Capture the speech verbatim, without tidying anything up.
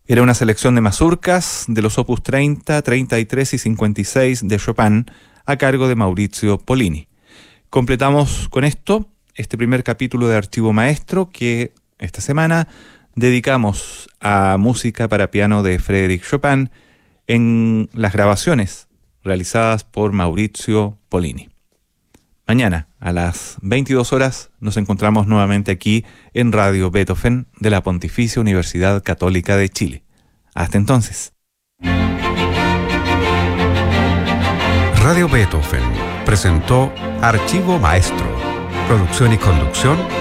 Era una selección de mazurcas de los opus treinta, treinta y tres y cincuenta y seis de Chopin a cargo de Maurizio Pollini. Completamos con esto este primer capítulo de Archivo Maestro que esta semana dedicamos a música para piano de Frédéric Chopin en las grabaciones realizadas por Maurizio Pollini. Mañana a las veintidós horas nos encontramos nuevamente aquí en Radio Beethoven de la Pontificia Universidad Católica de Chile. Hasta entonces. Radio Beethoven presentó Archivo Maestro, producción y conducción